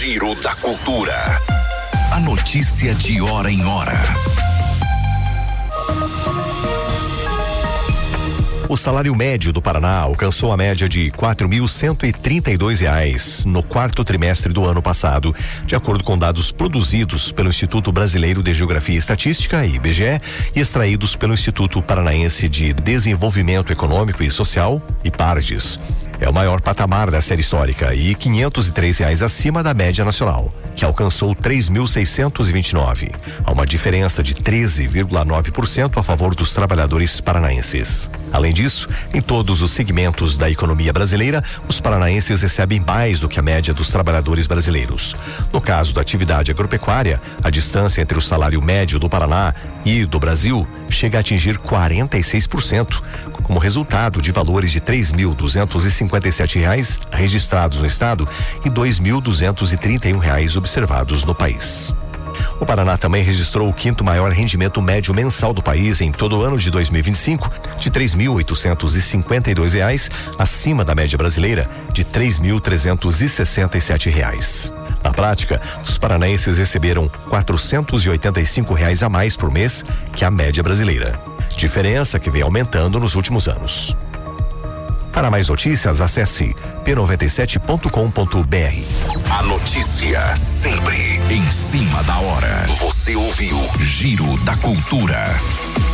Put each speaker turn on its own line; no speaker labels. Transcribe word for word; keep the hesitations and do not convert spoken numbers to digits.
Giro da Cultura. A notícia de hora em hora.
O salário médio do Paraná alcançou a média de quatro mil cento e trinta e dois reais no quarto trimestre do ano passado, de acordo com dados produzidos pelo Instituto Brasileiro de Geografia e Estatística, I B G E, e extraídos pelo Instituto Paranaense de Desenvolvimento Econômico e Social, IPARDES. É o maior patamar da série histórica e quinhentos e três reais acima da média nacional, que alcançou três mil seiscentos e vinte e nove. Há uma diferença de treze vírgula nove por cento a favor dos trabalhadores paranaenses. Além disso, em todos os segmentos da economia brasileira, os paranaenses recebem mais do que a média dos trabalhadores brasileiros. No caso da atividade agropecuária, a distância entre o salário médio do Paraná e do Brasil chega a atingir quarenta e seis por cento, como resultado de valores de três mil duzentos e cinquenta e sete reais registrados no estado e dois mil duzentos e trinta e um reais observados no país. O Paraná também registrou o quinto maior rendimento médio mensal do país em todo o ano de dois mil e vinte e cinco, de três mil oitocentos e cinquenta e dois reais, acima da média brasileira de três mil trezentos e sessenta e sete reais. Na prática, os paranaenses receberam quatrocentos e oitenta e cinco reais a mais por mês que a média brasileira. Diferença que vem aumentando nos últimos anos. Para mais notícias, acesse p noventa e sete ponto com ponto b r.
A notícia sempre em cima da hora. Você ouviu Giro da Cultura.